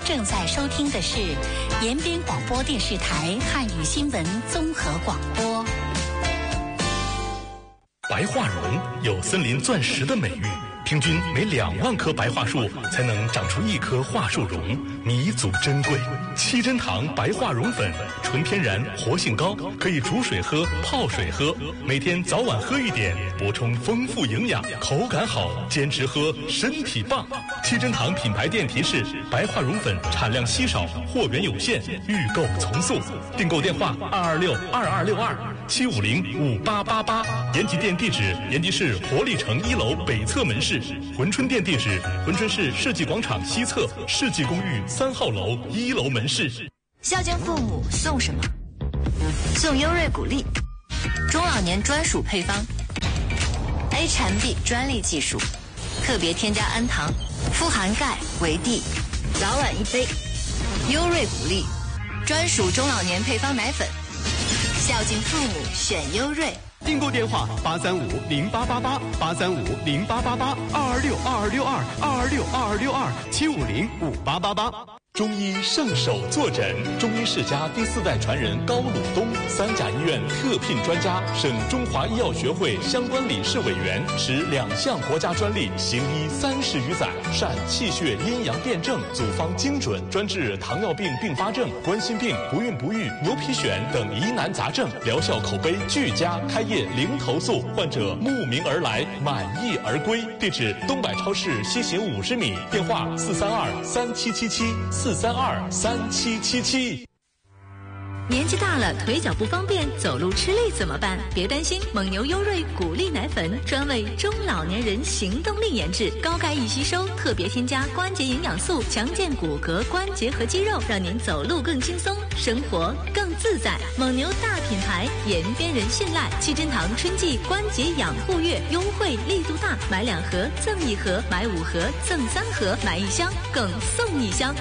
正在收听的是延边广播电视台汉语新闻综合广播。 白桦榕有森林钻石的美誉，平均每2万棵白桦树才能长出1棵桦树榕，弥足珍贵。七珍堂白桦榕粉，纯天然，活性高，可以煮水喝、泡水喝，每天早晚喝一点，补充丰富营养，口感好，坚持喝，身体棒。七珍堂品牌店提示：白桦榕粉产量稀少，货源有限，预购从速。订购电话226-2262-750-5888。延吉店地址：延吉市活力城1楼北侧门市。珲春店地址：珲春市世纪广场西侧世纪公寓3号楼1楼门市。 孝敬父母送什么？送优瑞谷粒，中老年专属配方 ，A 产 B 专利技术，特别添加氨糖，富含钙、维 D， 早晚1杯。优瑞谷粒，专属中老年配方奶粉，孝敬父母选优瑞。 订购电话835-088-835-0888226-2262-750-5888。 中医圣手坐诊，中医世家第4代传人高鲁东，3甲医院特聘专家，省中华医药学会相关理事委员，持2项国家专利，行医30余载，善气血阴阳辩证，组方精准，专治糖尿病并发症、冠心病、不孕不育、牛皮癣等疑难杂症，疗效口碑俱佳，开业零投诉，患者慕名而来，满意而归。地址：东百超市西行50米，电话432-3777，432-3777。 年纪大了，腿脚不方便，走路吃力怎么办？别担心，蒙牛优瑞谷粒奶粉专为中老年人行动力研制，高钙易吸收，特别添加关节营养素，强健骨骼、关节和肌肉，让您走路更轻松，生活更自在。蒙牛大品牌，延边人信赖。七珍堂春季关节养护月优惠力度大，买2盒赠1盒，买5盒赠3盒，买1箱更送1箱。